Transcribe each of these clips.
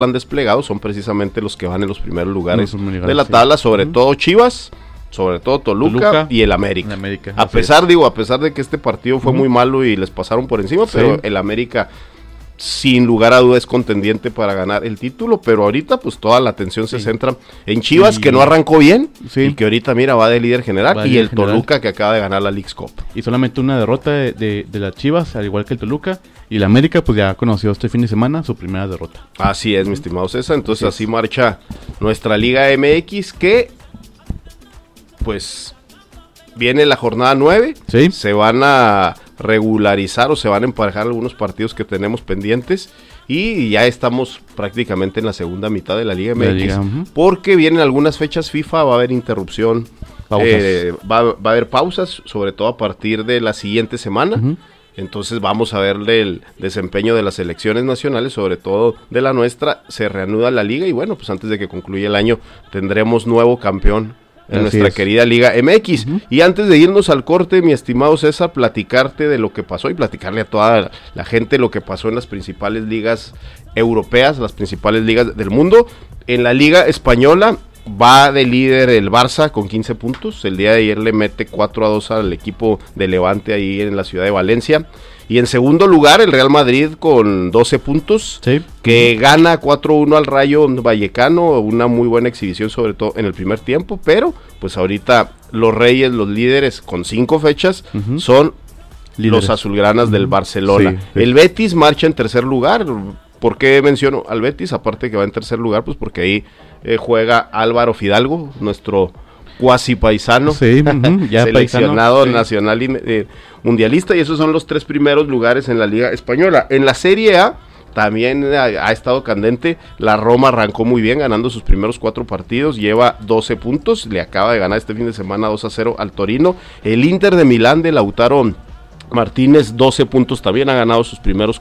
han desplegado son precisamente los que van en los primeros lugares de la tabla, sobre todo Chivas, sobre todo Toluca y el América. A pesar de que este partido fue muy malo y les pasaron por encima, pero el América sin lugar a dudas es contendiente para ganar el título, pero ahorita pues toda la atención se centra en Chivas, que no arrancó bien, y que ahorita mira va de líder general, y el Toluca que acaba de ganar la Leagues Cup. Y solamente una derrota de las Chivas, al igual que el Toluca, y la América pues ya conoció este fin de semana su primera derrota. Así es, mi estimado César, entonces así marcha nuestra Liga MX, que pues viene la jornada 9, se van a regularizar o se van a emparejar algunos partidos que tenemos pendientes y ya estamos prácticamente en la segunda mitad de la Liga MX, porque vienen algunas fechas FIFA, va a haber interrupción, va a haber pausas, sobre todo a partir de la siguiente semana. Entonces vamos a ver el desempeño de las selecciones nacionales, sobre todo de la nuestra. Se reanuda la liga y bueno, pues antes de que concluya el año tendremos nuevo campeón en nuestra querida Liga MX. Y antes de irnos al corte, mi estimado César, platicarte de lo que pasó y platicarle a toda la gente lo que pasó en las principales ligas europeas, las principales ligas del mundo. En la Liga Española va de líder el Barça con 15 puntos. El día de ayer le mete 4-2 al equipo de Levante ahí en la ciudad de Valencia. Y en segundo lugar el Real Madrid con 12 puntos, que gana 4-1 al Rayo Vallecano, una muy buena exhibición sobre todo en el primer tiempo, pero pues ahorita los reyes, los líderes con 5 fechas son los azulgranas del Barcelona. El Betis marcha en tercer lugar. ¿Por qué menciono al Betis? Aparte que va en tercer lugar, pues porque ahí juega Álvaro Fidalgo, nuestro cuasi paisano, ya seleccionado nacional y mundialista, y esos son los 3 primeros lugares en la Liga Española. En la Serie A también ha estado candente. La Roma arrancó muy bien, ganando sus primeros 4 partidos, lleva 12 puntos, le acaba de ganar este fin de semana 2-0 al Torino. El Inter de Milán de Lautaro Martínez, 12 puntos, también ha ganado sus primeros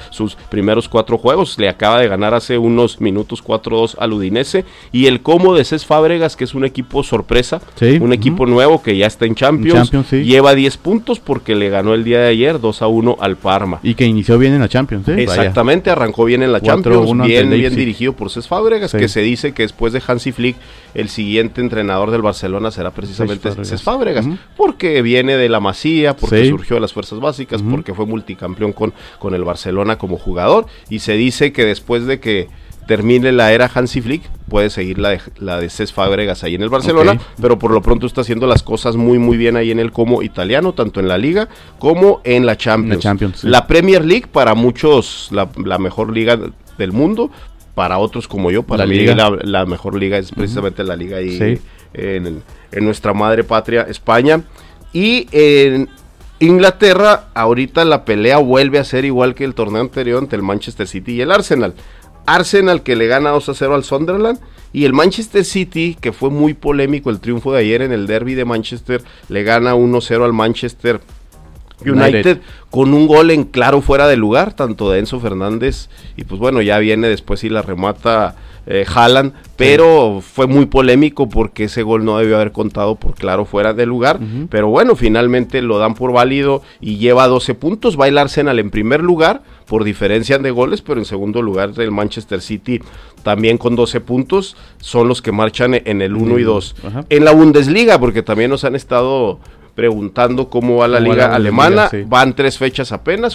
4 juegos, le acaba de ganar hace unos minutos 4-2 al Udinese. Y el Como de Cés Fábregas, que es un equipo sorpresa, un equipo nuevo que ya está en Champions, lleva 10 puntos porque le ganó el día de ayer 2-1 al Parma. Y que inició bien en la Champions, Exactamente, arrancó bien en la Champions, bien dirigido por Cés Fábregas, que se dice que después de Hansi Flick, el siguiente entrenador del Barcelona será precisamente Cés Fábregas, porque viene de la Masía, porque surgió de las fuerzas básicas, porque fue multicampeón con el Barcelona como jugador, y se dice que después de que termine la era Hansi Flick, puede seguir la de Cés Fábregas ahí en el Barcelona, pero por lo pronto está haciendo las cosas muy muy bien ahí en el Como italiano, tanto en la Liga como en la Champions. La Premier League, para muchos la mejor liga del mundo, para otros como yo, para mí la mejor liga es precisamente la liga ahí en nuestra madre patria, España. Y en Inglaterra, ahorita la pelea vuelve a ser igual que el torneo anterior entre el Manchester City y el Arsenal. Arsenal que le gana 2-0 al Sunderland, y el Manchester City, que fue muy polémico el triunfo de ayer en el derby de Manchester, le gana 1-0 al Manchester United con un gol en claro fuera de lugar, tanto de Enzo Fernández, y pues bueno, ya viene después y la remata Haaland, pero fue muy polémico porque ese gol no debió haber contado por claro fuera de lugar, pero bueno, finalmente lo dan por válido y lleva 12 puntos, va el Arsenal en primer lugar por diferencia de goles, pero en segundo lugar el Manchester City también con 12 puntos, son los que marchan en el 1 y 2. En la Bundesliga, porque también nos han estado preguntando cómo va la liga alemana, van 3 fechas apenas,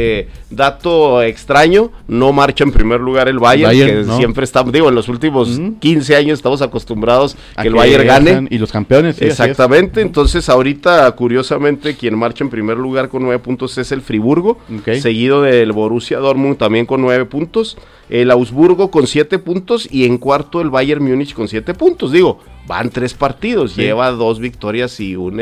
dato extraño, no marcha en primer lugar el Bayern, que siempre está, digo, en los últimos 15 años estamos acostumbrados a que el Bayern gane. Y los campeones. Exactamente, entonces ahorita, curiosamente, quien marcha en primer lugar con 9 puntos es el Friburgo, seguido del Borussia Dortmund también con 9 puntos, el Augsburgo con 7 puntos, y en cuarto el Bayern Múnich con 7 puntos, digo, van 3 partidos, lleva 2 victorias y un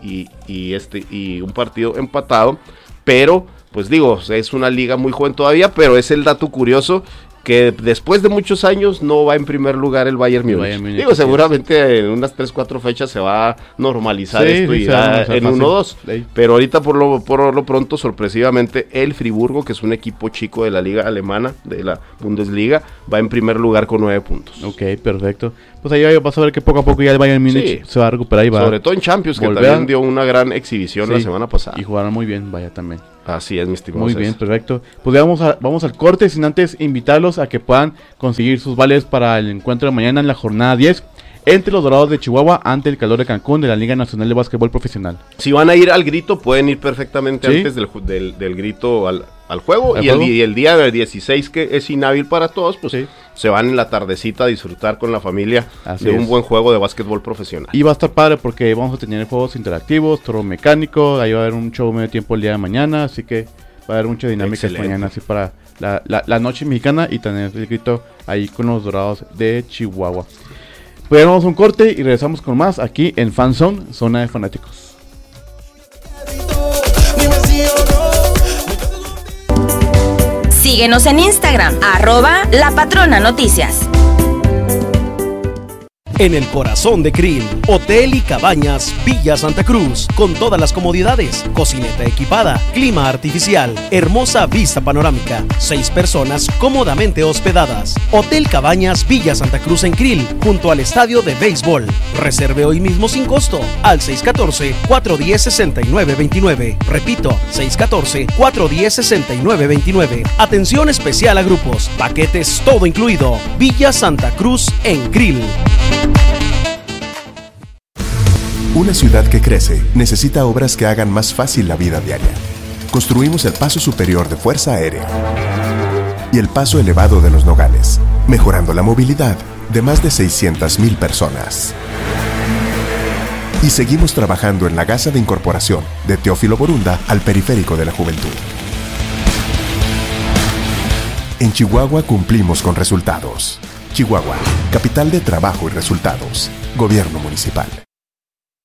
partido empatado, pero pues digo, es una liga muy joven todavía, pero es el dato curioso que después de muchos años no va en primer lugar el Bayern Múnich. Digo, seguramente en unas 3-4 fechas se va a normalizar esto y irá en 1-2, pero ahorita por lo pronto, sorpresivamente, el Friburgo, que es un equipo chico de la liga alemana, de la Bundesliga, va en primer lugar con 9 puntos. Ok, perfecto. Pues ahí vas a ver que poco a poco ya el Bayern Múnich se va a recuperar y va sobre todo en Champions, que también dio una gran exhibición la semana pasada. Y jugaron muy bien, vaya también. Así es, mi estimado. Muy bien, perfecto. Pues ya vamos al corte, sin antes invitarlos a que puedan conseguir sus vales para el encuentro de mañana en la jornada 10 entre los Dorados de Chihuahua ante el Calor de Cancún de la Liga Nacional de Básquetbol Profesional. Si van a ir al grito, pueden ir perfectamente antes del grito al juego. Y el día del 16, que es inhábil para todos, pues se van en la tardecita a disfrutar con la familia un buen juego de básquetbol profesional. Y va a estar padre porque vamos a tener juegos interactivos, toro mecánico, ahí va a haber un show medio tiempo el día de mañana, así que va a haber mucha dinámica mañana, así para la noche mexicana y tener el grito ahí con los Dorados de Chihuahua. Pues vamos a un corte y regresamos con más aquí en Fan Zone, Zona de Fanáticos. Síguenos en Instagram, @LaPatronaNoticias. En el corazón de Krill, Hotel y Cabañas Villa Santa Cruz, con todas las comodidades, cocineta equipada, clima artificial, hermosa vista panorámica, 6 personas cómodamente hospedadas. Hotel Cabañas Villa Santa Cruz en Krill, junto al estadio de béisbol. Reserve hoy mismo sin costo al 614-410-6929. Repito, 614-410-6929. Atención especial a grupos, paquetes todo incluido. Villa Santa Cruz en Krill. Una ciudad que crece necesita obras que hagan más fácil la vida diaria. Construimos el paso superior de Fuerza Aérea y el paso elevado de Los Nogales, mejorando la movilidad de más de 600,000 personas. Y seguimos trabajando en la gasa de incorporación de Teófilo Borunda al periférico de la juventud. En Chihuahua cumplimos con resultados. Chihuahua, capital de trabajo y resultados. Gobierno municipal.